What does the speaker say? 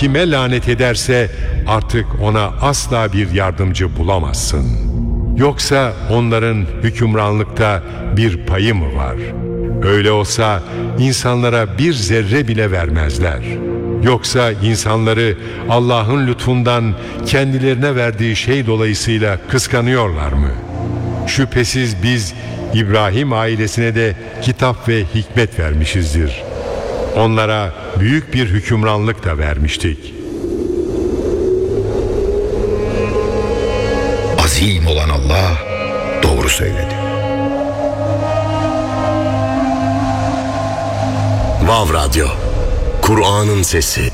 kime lanet ederse artık ona asla bir yardımcı bulamazsın. Yoksa onların hükümranlıkta bir payı mı var? Öyle olsa insanlara bir zerre bile vermezler. Yoksa insanları Allah'ın lütfundan kendilerine verdiği şey dolayısıyla kıskanıyorlar mı? Şüphesiz biz İbrahim ailesine de kitap ve hikmet vermişizdir. Onlara büyük bir hükümranlık da vermiştik. Azim olan Allah doğru söyledi. Vav Radyo, Kur'an'ın sesi.